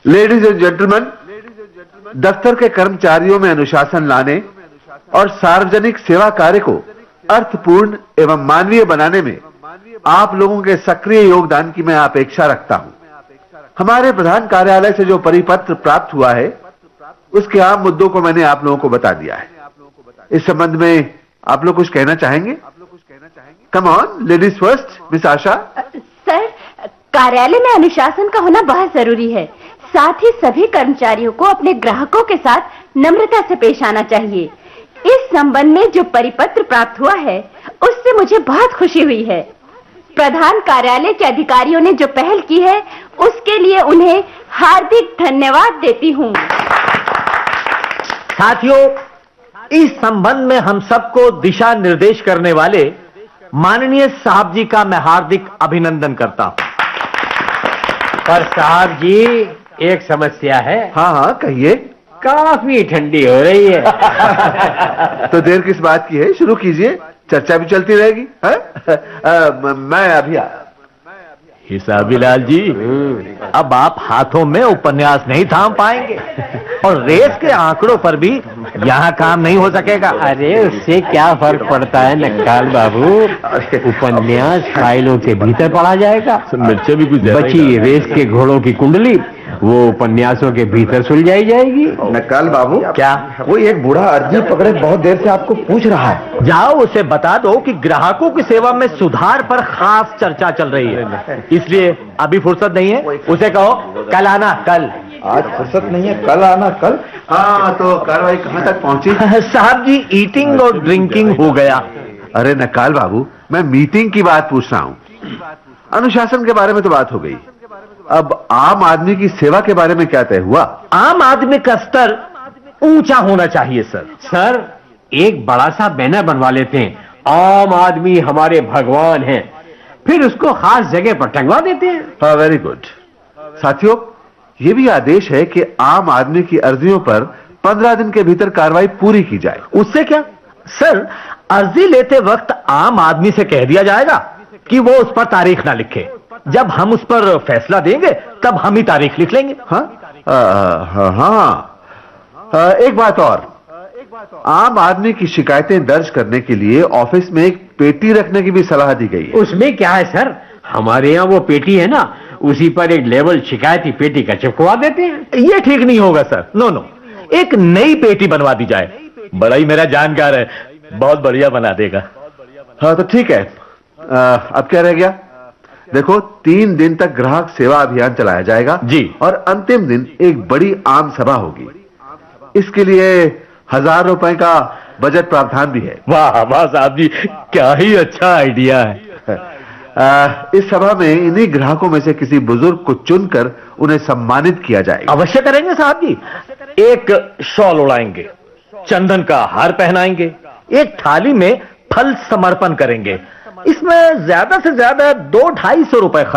Ladies and gentleman, दफ्तर के कर्मचारियों में अनुशासन लाने और सार्वजनिक सेवा कार्य को अर्थपूर्ण एवं मानवीय बनाने में आप लोगों के सक्रिय योगदान की मैं अपेक्षा रखता हूं। हमारे प्रधान कार्यालय से जो परिपत्र प्राप्त हुआ है उसके आम मुद्दों को मैंने आप लोगों को बता दिया है। इस संबंध में आप लोग कुछ कहना चाहेंगे? Come on, ladies first, miss Asha. Sir, कार्यालय में अनुशासन का होना बहुत जरूरी है। साथ ही सभी कर्मचारियों को अपने ग्राहकों के साथ नम्रता से पेश आना चाहिए। इस संबंध में जो परिपत्र प्राप्त हुआ है उससे मुझे बहुत खुशी हुई है। प्रधान कार्यालय के अधिकारियों ने जो पहल की है उसके लिए उन्हें हार्दिक धन्यवाद देती हूँ। साथियों, इस संबंध में हम सबको दिशा निर्देश करने वाले माननीय साहब जी का मैं हार्दिक अभिनंदन करता हूं। पर साहब जी, एक समस्या है। हाँ हाँ, कहिए। काफी ठंडी हो रही है। तो देर किस बात की है, शुरू कीजिए, चर्चा भी चलती रहेगी। मैं अभी हिसाबीलाल जी, अब आप हाथों में उपन्यास नहीं थाम पाएंगे और रेस के आंकड़ों पर भी यहाँ काम नहीं हो सकेगा। अरे उससे क्या फर्क पड़ता है नक्काल बाबू, उपन्यास फाइलों के भीतर पढ़ा जाएगा। मिर्चे भी कुछ बची रेस के घोड़ों की कुंडली, वो उपन्यासों के भीतर सुलझाई जाएगी। नक्काल बाबू, क्या? वो एक बूढ़ा अर्जी पकड़े बहुत देर से आपको पूछ रहा है। जाओ उसे बता दो कि ग्राहकों की सेवा में सुधार पर खास चर्चा चल रही है, इसलिए अभी फुर्सत नहीं है। उसे कहो कल आना। कल? आज फुर्सत नहीं है, कल आना। कल? हाँ, तो कार्रवाई कहाँ तक पहुंची? साहब जी, ईटिंग और ड्रिंकिंग हो गया। अरे नक्काल बाबू, मैं मीटिंग की बात पूछ रहा हूँ। अनुशासन के बारे में तो बात हो गई, अब आम आदमी की सेवा के बारे में क्या तय हुआ? आम आदमी का स्तर ऊंचा होना चाहिए सर। सर, एक बड़ा सा बैनर बनवा लेते हैं, आम आदमी हमारे भगवान हैं, फिर उसको खास जगह पर टंगवा देते हैं। हाँ, वेरी गुड। साथियों, ये भी आदेश है कि आम आदमी की अर्जियों पर 15 दिन के भीतर कार्रवाई पूरी की जाए। उससे क्या सर, अर्जी लेते वक्त आम आदमी से कह दिया जाएगा कि वो उस पर तारीख ना लिखे। जब हम उस पर फैसला देंगे तब हम ही तारीख लिख लेंगे। हाँ, एक बात और, आम आदमी की शिकायतें दर्ज करने के लिए ऑफिस में एक पेटी रखने की भी सलाह दी गई है। उसमें क्या है सर, हमारे यहाँ वो पेटी है ना, उसी पर एक लेबल शिकायती पेटी का चिपकवा देते हैं। ये ठीक नहीं होगा सर। नो, एक नई पेटी बनवा दी जाए। बड़ा ही मेरा जानकार है, बहुत बढ़िया बना देगा। हाँ, तो ठीक है। अब क्या रह गया? देखो, 3 दिन तक ग्राहक सेवा अभियान चलाया जाएगा जी, और अंतिम दिन एक बड़ी आम सभा होगी। इसके लिए 1000 रुपए का बजट प्रावधान भी है। वाह वाह साहब जी, क्या ही अच्छा आइडिया है। इस सभा में इन्हीं ग्राहकों में से किसी बुजुर्ग को चुनकर उन्हें सम्मानित किया जाएगा। अवश्य करेंगे साहब जी। एक शॉल उड़ाएंगे, चंदन का हार पहनाएंगे, एक थाली में फल समर्पण करेंगे। इसमें ज्यादा से ज्यादा 200-250 रुपए